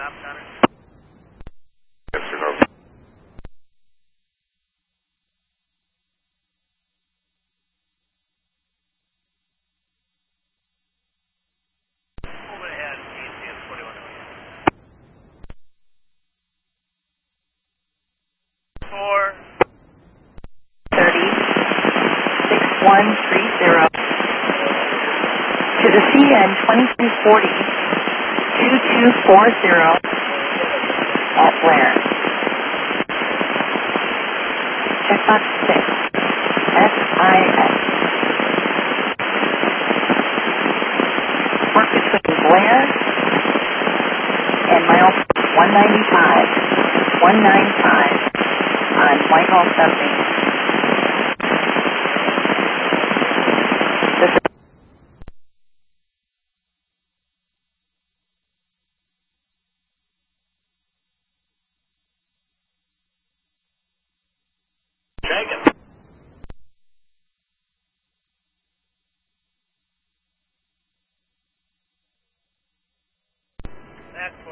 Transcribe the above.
map, Connor? Yes or no? Move ahead, ACS 41. 4. 30, 6130. To the CN 2240, 2240 at Blair. Checkbox 6, SIS. Work between Blair and mile 195 on Whitehall Submain. Jacob. That's